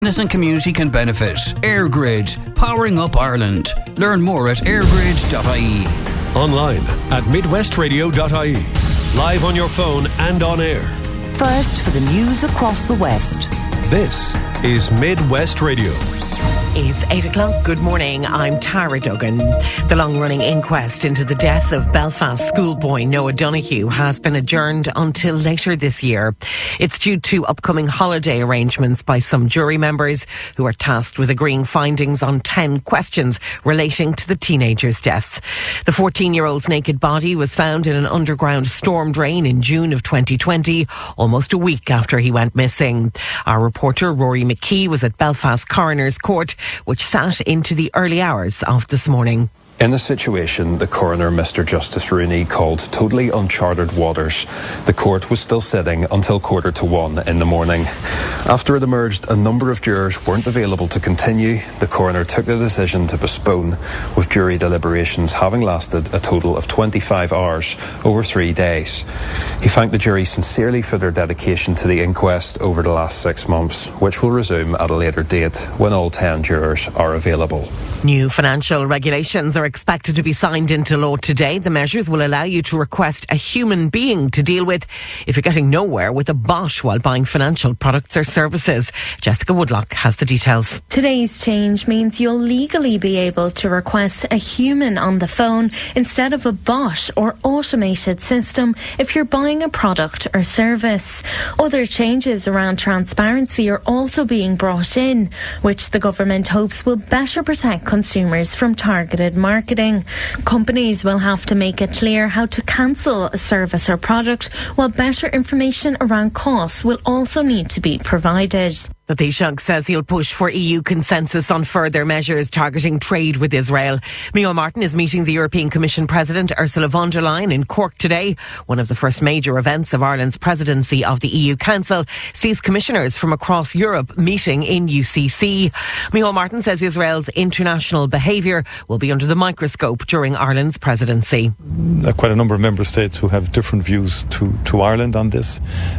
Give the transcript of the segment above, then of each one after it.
Business and community can benefit. EirGrid, powering up Ireland. Learn more at airgrid.ie. Online at midwestradio.ie. Live on your phone and on air. First for the news across the West. This is Midwest Radio. It's 8 o'clock. Good morning. I'm Tara Duggan. The long-running inquest into the death of Belfast schoolboy Noah Donoghue has been adjourned until later this year. It's due to upcoming holiday arrangements by some jury members who are tasked with agreeing findings on 10 questions relating to the teenager's death. The 14-year-old's naked body was found in an underground storm drain in June of 2020, almost a week after he went missing. Our reporter Rory McKee was at Belfast Coroner's Court, which sat into the early hours of this morning. In a situation the coroner, Mr. Justice Rooney, called totally uncharted waters, the court was still sitting until 1:45 in the morning. After it emerged a number of jurors weren't available to continue, the coroner took the decision to postpone, with jury deliberations having lasted a total of 25 hours over 3 days. He thanked the jury sincerely for their dedication to the inquest over the last 6 months, which will resume at a later date when all 10 jurors are available. New financial regulations are expected to be signed into law today. The measures will allow you to request a human being to deal with if you're getting nowhere with a bot while buying financial products or services. Jessica Woodlock has the details. Today's change means you'll legally be able to request a human on the phone instead of a bot or automated system if you're buying a product or service. Other changes around transparency are also being brought in, which the government hopes will better protect consumers from targeted marketing. Companies will have to make it clear how to cancel a service or product, while better information around costs will also need to be provided. The Taoiseach says he'll push for EU consensus on further measures targeting trade with Israel. Micheál Martin is meeting the European Commission President Ursula von der Leyen in Cork today. One of the first major events of Ireland's presidency of the EU Council sees commissioners from across Europe meeting in UCC. Micheál Martin says Israel's international behaviour will be under the microscope during Ireland's presidency. Quite a number of member states who have different views to Ireland on this,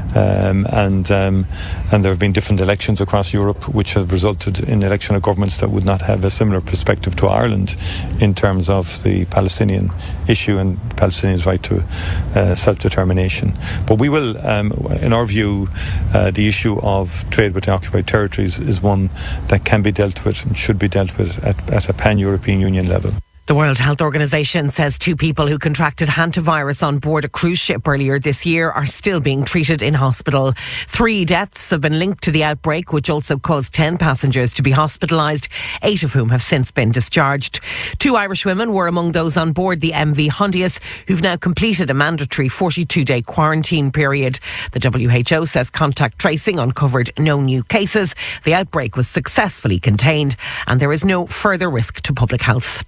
and there have been different elections across Europe which have resulted in election of governments that would not have a similar perspective to Ireland in terms of the Palestinian issue and Palestinians' right to self-determination. But we will, in our view, the issue of trade with the occupied territories is one that can be dealt with and should be dealt with at a pan-European Union level. The World Health Organization says 2 people who contracted hantavirus on board a cruise ship earlier this year are still being treated in hospital. 3 deaths have been linked to the outbreak, which also caused 10 passengers to be hospitalised, 8 of whom have since been discharged. 2 Irish women were among those on board the MV Hondius who've now completed a mandatory 42-day quarantine period. The WHO says contact tracing uncovered no new cases. The outbreak was successfully contained and there is no further risk to public health.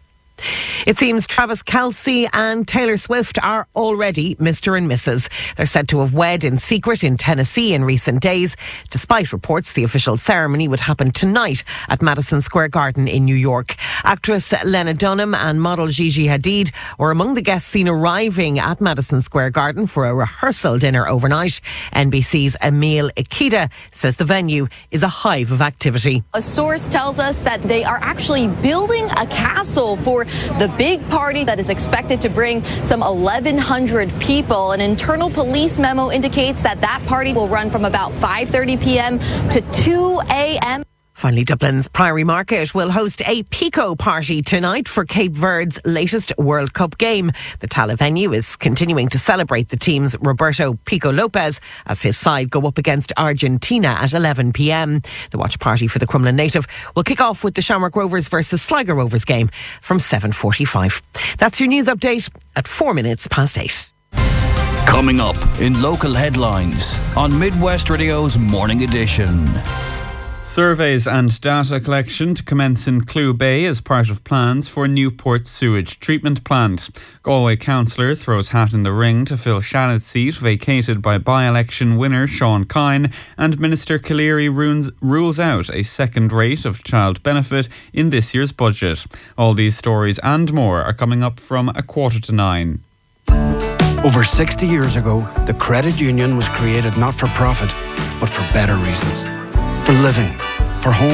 It seems Travis Kelce and Taylor Swift are already Mr. and Mrs. They're said to have wed in secret in Tennessee in recent days. Despite reports the official ceremony would happen tonight at Madison Square Garden in New York. Actress Lena Dunham and model Gigi Hadid were among the guests seen arriving at Madison Square Garden for a rehearsal dinner overnight. NBC's Emil Ikeda says the venue is a hive of activity. A source tells us that they are actually building a castle for the big party that is expected to bring some 1,100 people. An internal police memo indicates that party will run from about 5:30 p.m. to 2 a.m. Finally, Dublin's Priory Market will host a Pico party tonight for Cape Verde's latest World Cup game. The Tala venue is continuing to celebrate the team's Roberto Pico Lopez as his side go up against Argentina at 11 p.m. The watch party for the Crumlin native will kick off with the Shamrock Rovers versus Sligo Rovers game from 7:45. That's your news update at 8:04. Coming up in local headlines on Midwest Radio's Morning Edition. Surveys and data collection to commence in Clew Bay as part of plans for Newport sewage treatment plant. Galway councillor throws hat in the ring to fill Shannon's seat vacated by by-election winner Sean Kine, and Minister Cleary rules out a second rate of child benefit in this year's budget. All these stories and more are coming up from 9:15. Over 60 years ago, the credit union was created not for profit, but for better reasons. For living, for home